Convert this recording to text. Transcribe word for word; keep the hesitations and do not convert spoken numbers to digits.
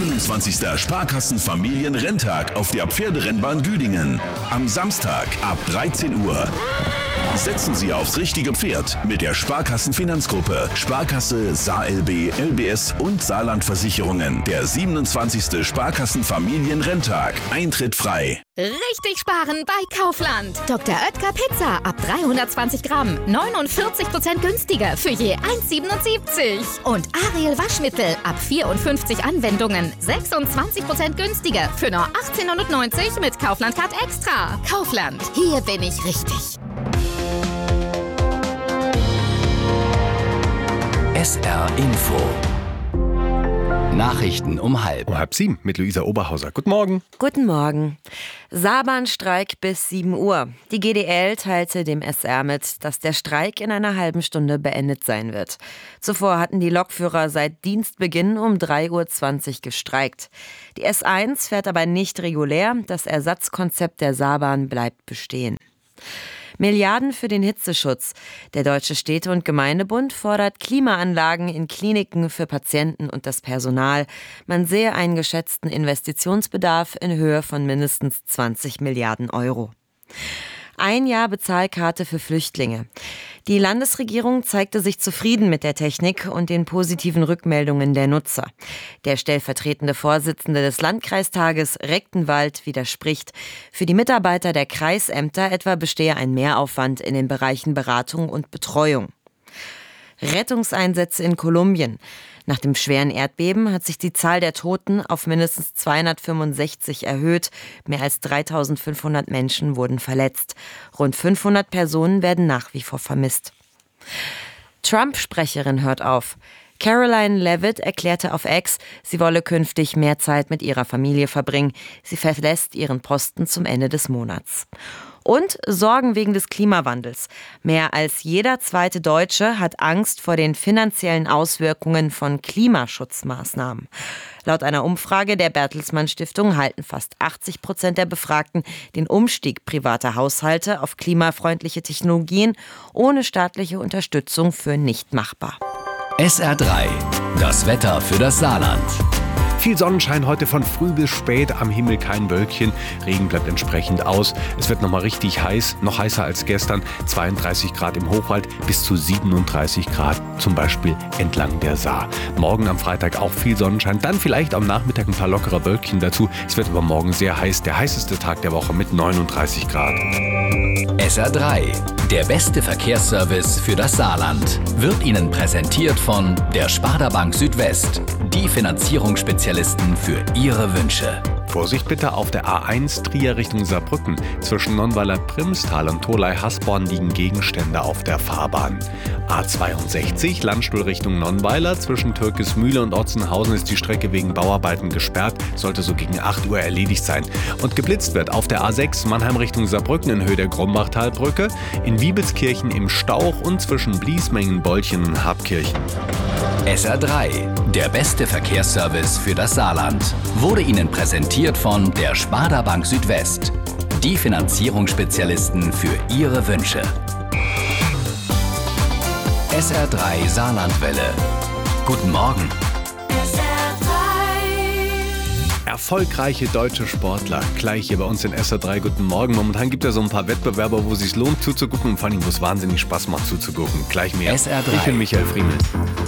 siebenundzwanzigster Sparkassen-Familienrenntag auf der Pferderennbahn Güdingen. Am Samstag ab dreizehn Uhr. Setzen Sie aufs richtige Pferd mit der Sparkassen-Finanzgruppe, Sparkasse, SaLB, L B S und Saarland-Versicherungen. Der siebenundzwanzigste Sparkassen-Familienrenntag. Eintritt frei. Richtig sparen bei Kaufland. Doktor Oetker Pizza ab dreihundertzwanzig Gramm. neunundvierzig Prozent günstiger für je eins Komma siebenundsiebzig. Und Ariel Waschmittel ab vierundfünfzig Anwendungen. sechsundzwanzig Prozent günstiger für nur achtzehnhundertneunzig mit Kaufland Card Extra. Kaufland. Hier bin ich richtig. S R Info. Nachrichten um halb. Um halb sieben mit Luisa Oberhauser. Guten Morgen. Guten Morgen. Saarbahnstreik bis sieben Uhr. Die G D L teilte dem S R mit, dass der Streik in einer halben Stunde beendet sein wird. Zuvor hatten die Lokführer seit Dienstbeginn um drei Uhr zwanzig gestreikt. Die S eins fährt aber nicht regulär. Das Ersatzkonzept der Saarbahn bleibt bestehen. Milliarden für den Hitzeschutz. Der Deutsche Städte- und Gemeindebund fordert Klimaanlagen in Kliniken für Patienten und das Personal. Man sehe einen geschätzten Investitionsbedarf in Höhe von mindestens zwanzig Milliarden Euro. Ein Jahr Bezahlkarte für Flüchtlinge. Die Landesregierung zeigte sich zufrieden mit der Technik und den positiven Rückmeldungen der Nutzer. Der stellvertretende Vorsitzende des Landkreistages Rechtenwald widerspricht. Für die Mitarbeiter der Kreisämter etwa bestehe ein Mehraufwand in den Bereichen Beratung und Betreuung. Rettungseinsätze in Kolumbien. Nach dem schweren Erdbeben hat sich die Zahl der Toten auf mindestens zweihundertfünfundsechzig erhöht. Mehr als dreitausendfünfhundert Menschen wurden verletzt. Rund fünfhundert Personen werden nach wie vor vermisst. Trump-Sprecherin hört auf. Caroline Leavitt erklärte auf X, sie wolle künftig mehr Zeit mit ihrer Familie verbringen. Sie verlässt ihren Posten zum Ende des Monats. Und Sorgen wegen des Klimawandels. Mehr als jeder zweite Deutsche hat Angst vor den finanziellen Auswirkungen von Klimaschutzmaßnahmen. Laut einer Umfrage der Bertelsmann Stiftung halten fast achtzig Prozent der Befragten den Umstieg privater Haushalte auf klimafreundliche Technologien ohne staatliche Unterstützung für nicht machbar. S R drei. Das Wetter für das Saarland. Viel Sonnenschein heute von früh bis spät, am Himmel kein Wölkchen, Regen bleibt entsprechend aus. Es wird nochmal richtig heiß, noch heißer als gestern, zweiunddreißig Grad im Hochwald bis zu siebenunddreißig Grad, zum Beispiel entlang der Saar. Morgen am Freitag auch viel Sonnenschein, dann vielleicht am Nachmittag ein paar lockere Wölkchen dazu. Es wird aber morgen sehr heiß, der heißeste Tag der Woche mit neununddreißig Grad. S R drei, der beste Verkehrsservice für das Saarland, wird Ihnen präsentiert von der Sparda Bank Südwest, die Finanzierungsspezialisten für Ihre Wünsche. Vorsicht bitte auf der A eins Trier Richtung Saarbrücken. Zwischen Nonnweiler-Primstal und Tholey-Hasborn liegen Gegenstände auf der Fahrbahn. A zweiundsechzig Landstuhl Richtung Nonnweiler. Zwischen Türkismühle und Otzenhausen ist die Strecke wegen Bauarbeiten gesperrt. Sollte so gegen acht Uhr erledigt sein. Und geblitzt wird auf der A sechs Mannheim Richtung Saarbrücken in Höhe der Grumbachtalbrücke. In Wiebelskirchen im Stauch und zwischen Bliesmengen, Bolchen und Habkirchen. S R drei, der beste Verkehrsservice für das Saarland, wurde Ihnen präsentiert von der Sparda Bank Südwest, die Finanzierungsspezialisten für Ihre Wünsche. S R drei Saarlandwelle. Guten Morgen. Erfolgreiche deutsche Sportler, gleich hier bei uns in S R drei. Guten Morgen. Momentan gibt es ja so ein paar Wettbewerber, wo es sich lohnt zuzugucken und vor allem, wo es wahnsinnig Spaß macht zuzugucken. Gleich mehr. S R drei. Ich bin Michael Friemel.